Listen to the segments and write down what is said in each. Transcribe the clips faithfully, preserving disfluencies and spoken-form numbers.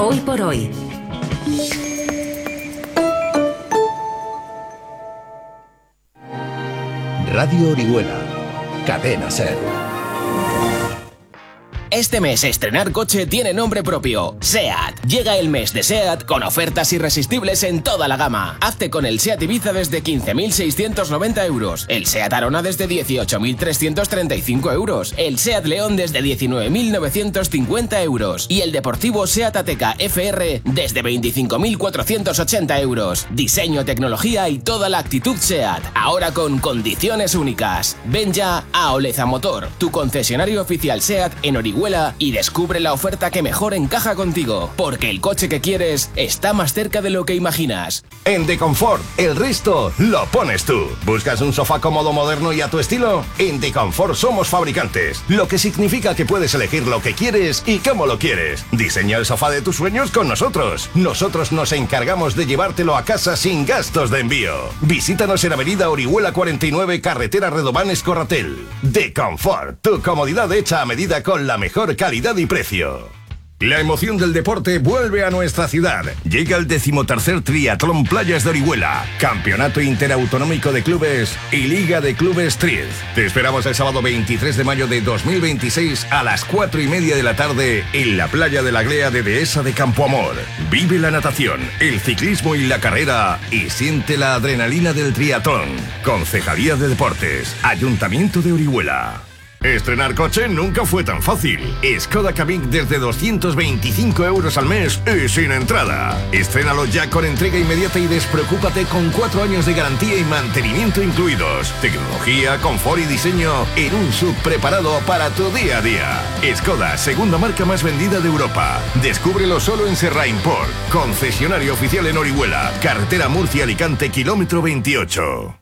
Hoy por hoy. Radio Orihuela, Cadena Ser. Este mes estrenar coche tiene nombre propio, SEAT. Llega el mes de SEAT con ofertas irresistibles en toda la gama. Hazte con el SEAT Ibiza desde quince mil seiscientos noventa euros, el SEAT Arona desde dieciocho mil trescientos treinta y cinco euros, el SEAT León desde diecinueve mil novecientos cincuenta euros y el deportivo SEAT Ateca F R desde veinticinco mil cuatrocientos ochenta euros. Diseño, tecnología y toda la actitud SEAT, ahora con condiciones únicas. Ven ya a Oleza Motor, tu concesionario oficial SEAT en Orihuela, y descubre la oferta que mejor encaja contigo, porque el coche que quieres está más cerca de lo que imaginas. En The Comfort, el resto lo pones tú. ¿Buscas un sofá cómodo, moderno y a tu estilo? En The Comfort somos fabricantes, lo que significa que puedes elegir lo que quieres y cómo lo quieres. Diseña el sofá de tus sueños con nosotros. Nosotros nos encargamos de llevártelo a casa sin gastos de envío. Visítanos en Avenida Orihuela cuarenta y nueve, Carretera Redován Escorratel. The Comfort, tu comodidad hecha a medida con la mejor calidad y precio. La emoción del deporte vuelve a nuestra ciudad. Llega el decimotercer Triatlón Playas de Orihuela, Campeonato Interautonómico de Clubes y Liga de Clubes T R I Z. Te esperamos el sábado veintitrés de mayo de dos mil veintiséis a las cuatro y media de la tarde en la playa de la Glea de Dehesa de Campoamor. Vive la natación, el ciclismo y la carrera y siente la adrenalina del triatlón. Concejalía de Deportes, Ayuntamiento de Orihuela. Estrenar coche nunca fue tan fácil. Skoda Kamiq desde doscientos veinticinco euros al mes y sin entrada. Estrénalo ya con entrega inmediata y despreocúpate con cuatro años de garantía y mantenimiento incluidos. Tecnología, confort y diseño en un sub preparado para tu día a día. Skoda, segunda marca más vendida de Europa. Descúbrelo solo en Serra Import. Concesionario oficial en Orihuela. Carretera Murcia-Alicante, kilómetro veintiocho.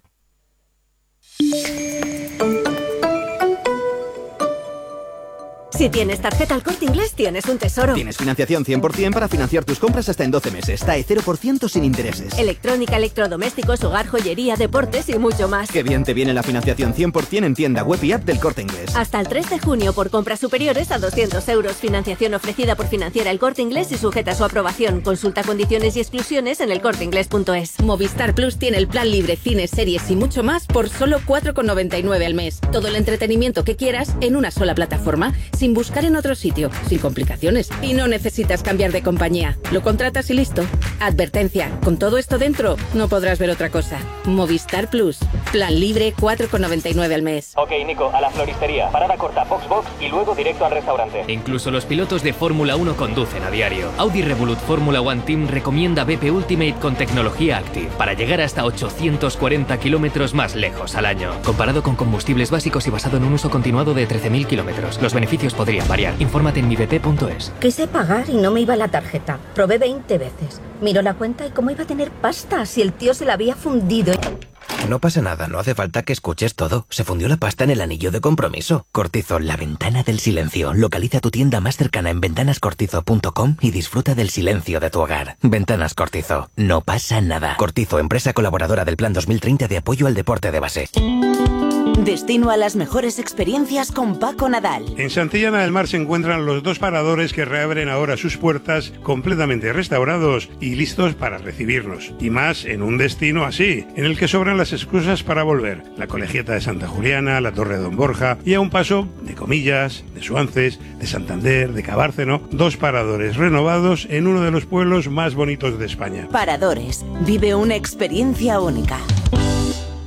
Si tienes tarjeta El Corte Inglés, tienes un tesoro. Tienes financiación cien por ciento para financiar tus compras hasta en doce meses. T A E cero por ciento sin intereses. Electrónica, electrodomésticos, hogar, joyería, deportes y mucho más. Qué bien te viene la financiación cien por ciento en tienda web y app del Corte Inglés. Hasta el tres de junio por compras superiores a doscientos euros. Financiación ofrecida por Financiera El Corte Inglés y sujeta a su aprobación. Consulta condiciones y exclusiones en elcorteinglés punto es. Movistar Plus tiene el plan libre, cines, series y mucho más por solo cuatro con noventa y nueve al mes. Todo el entretenimiento que quieras en una sola plataforma, sin buscar en otro sitio, sin complicaciones. Y no necesitas cambiar de compañía. Lo contratas y listo. Advertencia, con todo esto dentro, no podrás ver otra cosa. Movistar Plus. Plan libre, cuatro con noventa y nueve al mes. Ok, Nico, a la floristería. Parada corta, Foxbox y luego directo al restaurante. Incluso los pilotos de Fórmula uno conducen a diario. Audi Revolut Fórmula One Team recomienda B P Ultimate con tecnología Active para llegar hasta ochocientos cuarenta kilómetros más lejos al año. Comparado con combustibles básicos y basado en un uso continuado de trece mil kilómetros. Los beneficios podrían variar. Infórmate en mi b p punto es. Quise pagar y no me iba la tarjeta. Probé veinte veces. Miró la cuenta y cómo iba a tener pasta si el tío se la había fundido. No pasa nada, no hace falta que escuches todo. Se fundió la pasta en el anillo de compromiso. Cortizo, la ventana del silencio. Localiza tu tienda más cercana en ventanas cortizo punto com y disfruta del silencio de tu hogar. Ventanas Cortizo. No pasa nada. Cortizo, empresa colaboradora del Plan dos mil treinta de apoyo al deporte de base. Destino a las mejores experiencias con Paco Nadal. En Santillana del Mar se encuentran los dos paradores que reabren ahora sus puertas completamente restaurados y listos para recibirnos. Y más en un destino así, en el que sobran las excusas para volver. La Colegiata de Santa Juliana, la Torre de Don Borja y a un paso de Comillas, de Suances, de Santander, de Cabárceno. Dos paradores renovados en uno de los pueblos más bonitos de España. Paradores. Vive una experiencia única.